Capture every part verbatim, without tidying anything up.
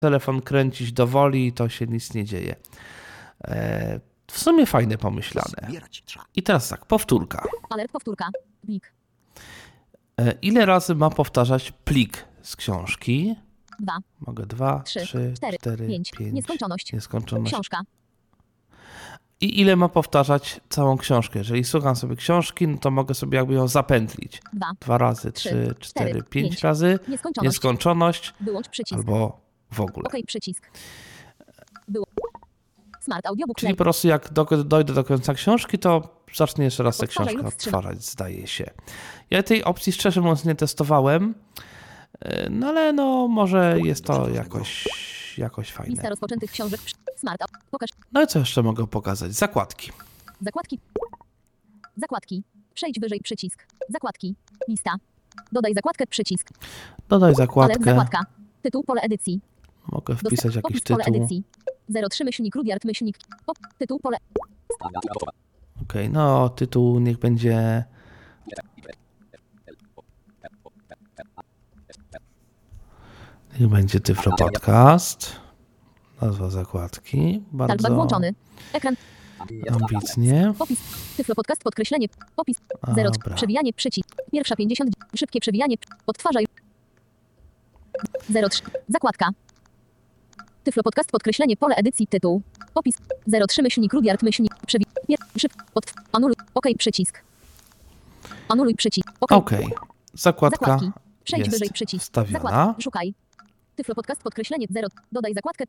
telefon kręcić do woli i to się nic nie dzieje. E, w sumie fajne pomyślane. I teraz tak, powtórka. Alert powtórka. Plik. E, ile razy ma powtarzać plik z książki? Dwa. Mogę dwa, Trzy, trzy, cztery, cztery, pięć. pięć. Nieskończoność. Nieskończoność. Książka. I ile ma powtarzać całą książkę? Jeżeli słucham sobie książki, no to mogę sobie jakby ją zapętlić. Dwa. Dwa razy, trzy, Trzy, cztery, cztery, pięć pięć. razy. Nieskończoność. Nieskończoność. Wyłącz przycisk. Albo w ogóle. OK przycisk. Było. Smart Audiobook Czyli po prostu jak do, dojdę do końca książki, to zacznę jeszcze raz tę Odtwarzaj książkę lub wstrzymaj. odtwarzać, zdaje się. Ja tej opcji szczerze mówiąc nie testowałem, no ale no może jest to jakoś, jakoś Lista fajne. rozpoczętych książek. Smart. Pokaż. No i co jeszcze mogę pokazać? Zakładki. Zakładki. Zakładki. Przejdź wyżej przycisk. Zakładki. Lista. Dodaj zakładkę przycisk. Dodaj Alert zakładkę. zakładka. Tytuł pole edycji. Mogę wpisać Dostęp- jakiś opis pole tytuł. edycji. zero trzy myślnik Rudyard myślnik. Pop. Tytuł pole. Okej, no tytuł niech będzie... Niech będzie Tyflo Podcast. Nazwa zakładki. Talkback Bardzo włączony. Ekran. ambitnie. Opis. Tyflo podcast podkreślenie. Opis. A, zero. dobra. Przewijanie przycisk. Pierwsza pięćdziesiąt. Szybkie przewijanie. Odtwarzaj. zero trzy. Zakładka. Tyflo podcast podkreślenie pole edycji tytuł. Opis. zero trzy myślnik Rudyard myślnik. Przewi. Pier. Szyb. Od. Anuluj. OK przycisk. Anuluj przycisk. OK. Okej. Zakładka Zakładki. Przejdź jest wyżej przycisk. wstawiona. Zakładka. Szukaj. Tyflo podcast podkreślenie zero. Dodaj zakładkę.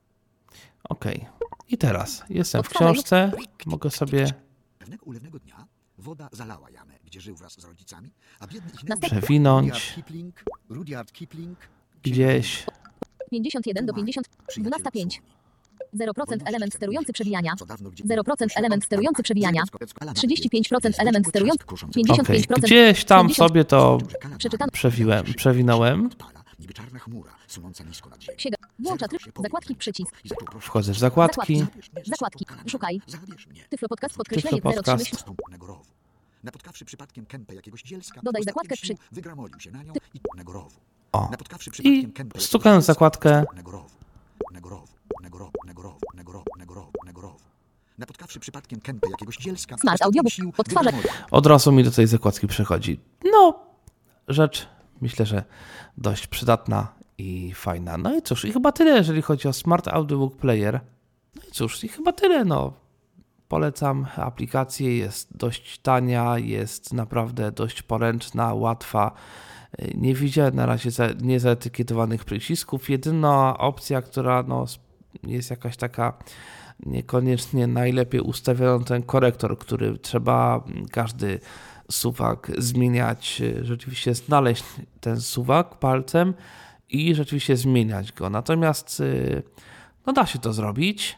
Okej. I teraz jestem w Odtwarzaj. książce. Mogę sobie Pewnego ulewnego dnia woda zalała jamę, gdzie żył wraz z rodzicami, a biedny ich Następnie- przewinąć Rudyard Kipling, Rudyard Kipling, gdzieś. pięćdziesiąt jeden do pięćdziesiąt. dwanaście pięć. zero procent element sterujący przewijania. zero procent element sterujący przewijania. trzydzieści pięć procent element sterujący. pięćdziesiąt Okej. pięć procent. Gdzieś tam pięćdziesiąt sobie to Przeczytane. przewiłem, przewinąłem. Niby czarna chmura, sunąca nisko nad ziemią. Księga. Włącza tryb. Zakładki przycisk. I zaczął prosić, Wchodzę w zakładki. zabierz mnie ze Zakładki. spotkania, Szukaj. zabierz mnie. Tyflo podcast podkreślenie Tyflo zero trzy podcast. myśl. Stąpnego rowu. Napotkawszy przypadkiem kępę jakiegoś dzielska, Dodaj ostatkiem zakładkę sił przy- wygramolił się na nią i tąpnego rowu. O. Napotkawszy I przypadkiem kępę stukałem w jakiegoś dzielska, zakładkę. tąpnego rowu. Tąpnego rowu, tąpnego rowu, tąpnego rowu, tąpnego rowu, tąpnego rowu, tąpnego rowu. Napotkawszy przypadkiem kępę jakiegoś dzielska, Smart ostatkiem audiobook. sił Odtwarzaj. wygramolił. Od razu mi do tej zakładki przechodzi. No, rzecz myślę, że dość przydatna i fajna. No i cóż, i chyba tyle, jeżeli chodzi o Smart Audiobook Player. No i cóż, i chyba tyle, no. Polecam aplikację, jest dość tania, jest naprawdę dość poręczna, łatwa. Nie widziałem na razie za, niezaetykietowanych przycisków. Jedyna opcja, która no, jest jakaś taka niekoniecznie najlepiej ustawiona, ten korektor, który trzeba każdy suwak zmieniać, rzeczywiście znaleźć ten suwak palcem i rzeczywiście zmieniać go. Natomiast no da się to zrobić.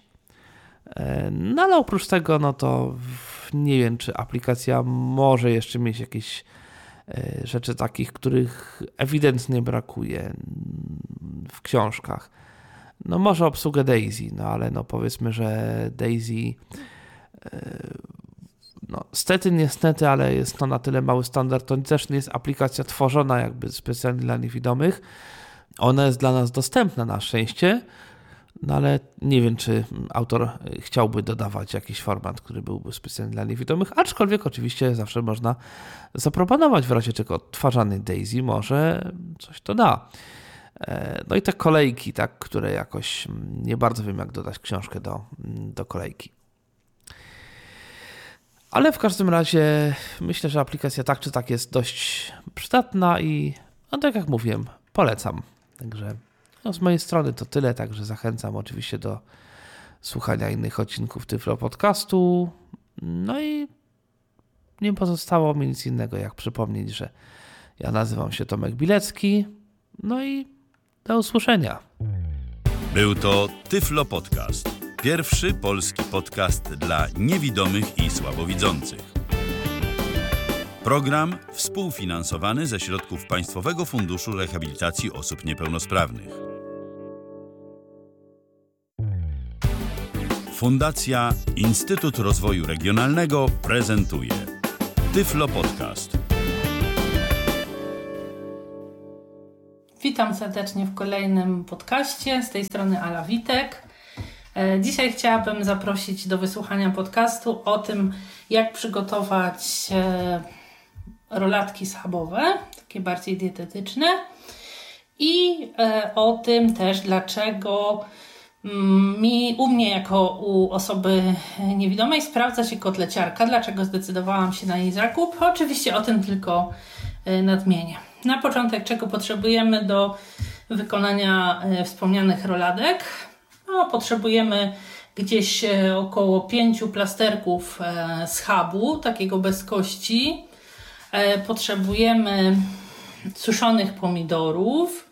No ale oprócz tego, no to nie wiem, czy aplikacja może jeszcze mieć jakieś rzeczy takich, których ewidentnie brakuje w książkach. No może obsługę Daisy, no ale no powiedzmy, że Daisy no stety, niestety, ale jest to na tyle mały standard, to też nie jest aplikacja tworzona jakby specjalnie dla niewidomych. Ona jest dla nas dostępna na szczęście, no ale nie wiem, czy autor chciałby dodawać jakiś format, który byłby specjalnie dla niewidomych, aczkolwiek oczywiście zawsze można zaproponować w razie czego odtwarzanej Daisy, może coś to da. No i te kolejki, tak, które jakoś nie bardzo wiem, jak dodać książkę do, do kolejki. Ale w każdym razie myślę, że aplikacja tak czy tak jest dość przydatna i no tak jak mówiłem, polecam. Także no z mojej strony to tyle, także zachęcam oczywiście do słuchania innych odcinków Tyflo Podcastu. No i nie pozostało mi nic innego, jak przypomnieć, że ja nazywam się Tomek Bilecki. No i do usłyszenia. Był to Tyflo Podcast. Pierwszy polski podcast dla niewidomych i słabowidzących. Program współfinansowany ze środków Państwowego Funduszu Rehabilitacji Osób Niepełnosprawnych. Fundacja Instytut Rozwoju Regionalnego prezentuje Tyflo Podcast. Witam serdecznie w kolejnym podcaście, z tej strony Ala Witek. Dzisiaj chciałabym zaprosić do wysłuchania podcastu o tym, jak przygotować rolatki schabowe, takie bardziej dietetyczne, i o tym też, dlaczego mi, u mnie jako u osoby niewidomej sprawdza się kotleciarka, dlaczego zdecydowałam się na jej zakup. Oczywiście o tym tylko nadmienię. Na początek, czego potrzebujemy do wykonania wspomnianych roladek? No, potrzebujemy gdzieś około pięciu plasterków schabu, takiego bez kości. Potrzebujemy suszonych pomidorów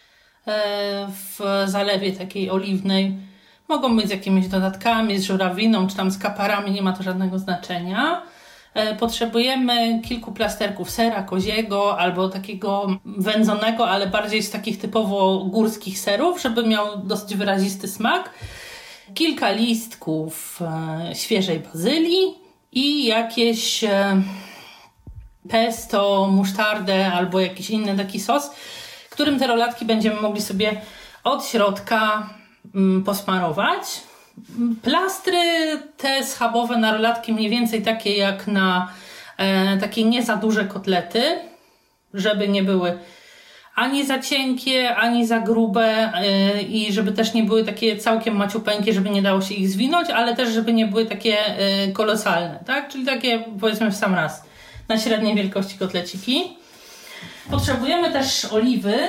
w zalewie takiej oliwnej. Mogą być z jakimiś dodatkami, z żurawiną czy tam z kaparami, nie ma to żadnego znaczenia. Potrzebujemy kilku plasterków sera koziego albo takiego wędzonego, ale bardziej z takich typowo górskich serów, żeby miał dosyć wyrazisty smak. Kilka listków e, świeżej bazylii i jakieś e, pesto, musztardę albo jakiś inny taki sos, którym te rolatki będziemy mogli sobie od środka mm, posmarować. Plastry te schabowe na rolatki mniej więcej takie jak na e, takie nie za duże kotlety, żeby nie były ani za cienkie, ani za grube e, i żeby też nie były takie całkiem maciupeńkie, żeby nie dało się ich zwinąć, ale też żeby nie były takie e, kolosalne, tak? Czyli takie, powiedzmy, w sam raz na średniej wielkości kotleciki. Potrzebujemy też oliwy,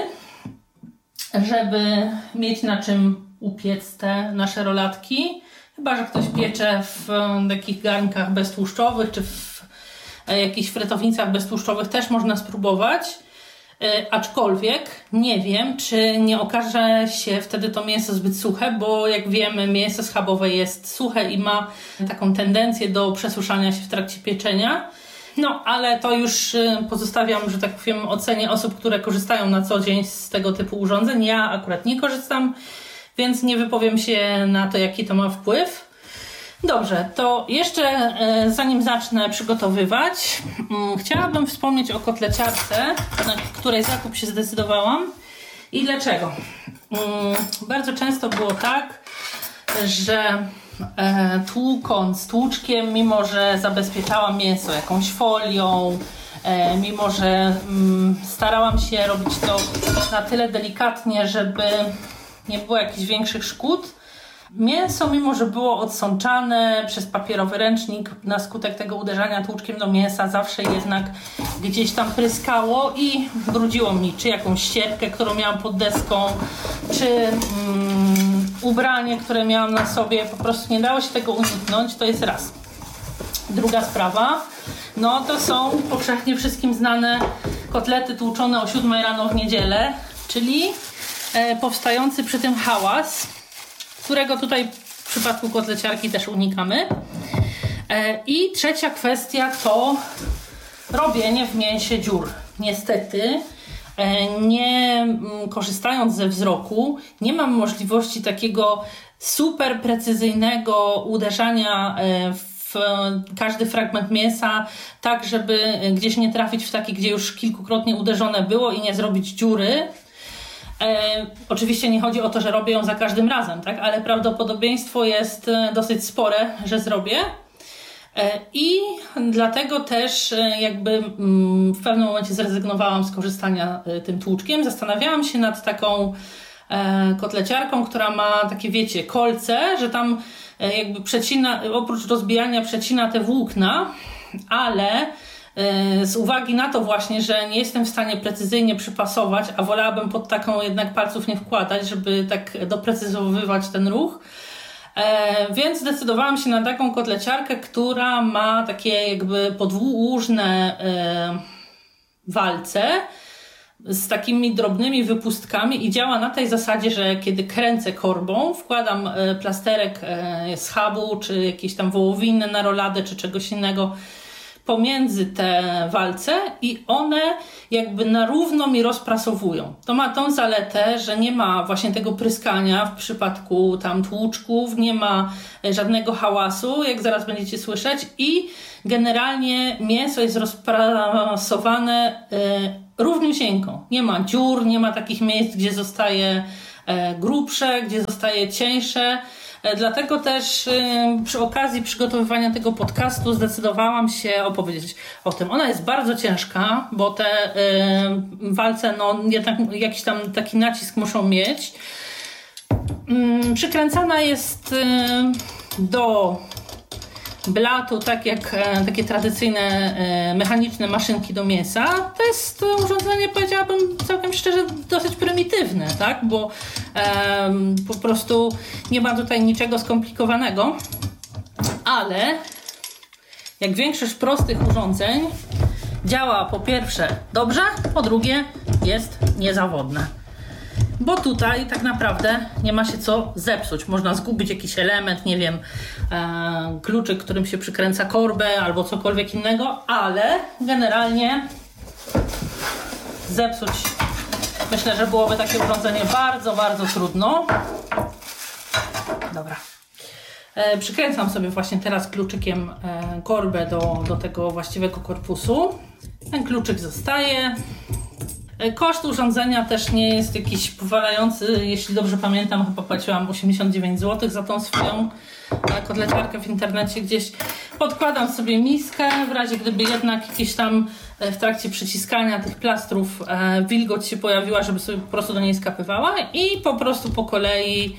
żeby mieć na czym upiec te nasze rolatki. Chyba że ktoś piecze w takich garnkach beztłuszczowych, czy w jakichś frytownicach beztłuszczowych, też można spróbować. Aczkolwiek nie wiem, czy nie okaże się wtedy to mięso zbyt suche, bo jak wiemy, mięso schabowe jest suche i ma taką tendencję do przesuszania się w trakcie pieczenia. No, ale to już pozostawiam, że tak powiem, ocenie osób, które korzystają na co dzień z tego typu urządzeń. Ja akurat nie korzystam, więc nie wypowiem się na to, jaki to ma wpływ. Dobrze, to jeszcze e, zanim zacznę przygotowywać, m, chciałabym wspomnieć o kotleciarce, na której zakup się zdecydowałam i dlaczego. M, bardzo często było tak, że e, tłukąc tłuczkiem, mimo że zabezpieczałam mięso jakąś folią, e, mimo że m, starałam się robić to na tyle delikatnie, żeby nie było jakichś większych szkód, mięso, mimo że było odsączane przez papierowy ręcznik, na skutek tego uderzania tłuczkiem do mięsa zawsze jednak gdzieś tam pryskało i brudziło mi czy jakąś ścierkę, którą miałam pod deską, czy mm, ubranie, które miałam na sobie. Po prostu nie dało się tego uniknąć. To jest raz. Druga sprawa, no to są powszechnie wszystkim znane kotlety tłuczone o siódmej rano w niedzielę, czyli e, powstający przy tym hałas, którego tutaj w przypadku kotleciarki też unikamy. E, I trzecia kwestia to robienie w mięsie dziur. Niestety, e, nie m, korzystając ze wzroku, nie mam możliwości takiego super precyzyjnego uderzania e, w każdy fragment mięsa, tak żeby gdzieś nie trafić w taki, gdzie już kilkukrotnie uderzone było i nie zrobić dziury. E, oczywiście nie chodzi o to, że robię ją za każdym razem, tak? Ale prawdopodobieństwo jest dosyć spore, że zrobię. E, I dlatego też e, jakby mm, w pewnym momencie zrezygnowałam z korzystania e, tym tłuczkiem. Zastanawiałam się nad taką e, kotleciarką, która ma takie, wiecie, kolce, że tam e, jakby przecina, oprócz rozbijania przecina te włókna, ale z uwagi na to właśnie, że nie jestem w stanie precyzyjnie przypasować, a wolałabym pod taką jednak palców nie wkładać, żeby tak doprecyzowywać ten ruch. E, więc zdecydowałam się na taką kotleciarkę, która ma takie jakby podłużne e, walce z takimi drobnymi wypustkami i działa na tej zasadzie, że kiedy kręcę korbą, wkładam e, plasterek e, schabu, czy jakieś tam wołowiny na roladę, czy czegoś innego pomiędzy te walce i one jakby na równo mi rozprasowują. To ma tą zaletę, że nie ma właśnie tego pryskania w przypadku tam tłuczków, nie ma żadnego hałasu, jak zaraz będziecie słyszeć, i generalnie mięso jest rozprasowane równiusieńko. Nie ma dziur, nie ma takich miejsc, gdzie zostaje e, grubsze, gdzie zostaje cieńsze. E, dlatego też e, przy okazji przygotowywania tego podcastu zdecydowałam się opowiedzieć o tym. Ona jest bardzo ciężka, bo te e, walce no, jednak jakiś tam taki nacisk muszą mieć. E, przykręcana jest e, do blatu, tak jak e, takie tradycyjne e, mechaniczne maszynki do mięsa. To jest urządzenie, powiedziałabym całkiem szczerze, dosyć prymitywne, tak? Bo e, po prostu nie ma tutaj niczego skomplikowanego, ale jak większość prostych urządzeń działa po pierwsze dobrze, po drugie jest niezawodne. Bo tutaj tak naprawdę nie ma się co zepsuć. Można zgubić jakiś element, nie wiem, e, kluczyk, którym się przykręca korbę albo cokolwiek innego, ale generalnie zepsuć myślę, że byłoby takie urządzenie bardzo, bardzo trudno. Dobra. E, przykręcam sobie właśnie teraz kluczykiem e, korbę do, do tego właściwego korpusu. Ten kluczyk zostaje. Koszt urządzenia też nie jest jakiś powalający. Jeśli dobrze pamiętam, chyba płaciłam osiemdziesiąt dziewięć złotych za tą swoją kotleciarkę w internecie gdzieś. Podkładam sobie miskę, w razie gdyby jednak jakieś tam w trakcie przyciskania tych plastrów wilgoć się pojawiła, żeby sobie po prostu do niej skapywała i po prostu po kolei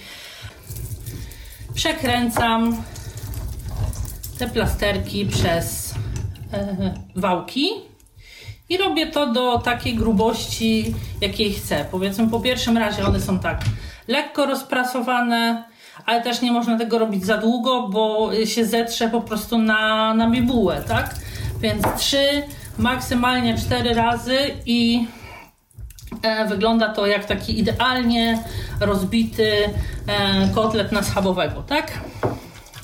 przekręcam te plasterki przez wałki. I robię to do takiej grubości, jakiej chcę. Powiedzmy, po pierwszym razie one są tak lekko rozprasowane, ale też nie można tego robić za długo, bo się zetrze po prostu na, na bibułę, tak? Więc trzy, maksymalnie cztery razy i e, wygląda to jak taki idealnie rozbity e, kotlet na schabowego, tak?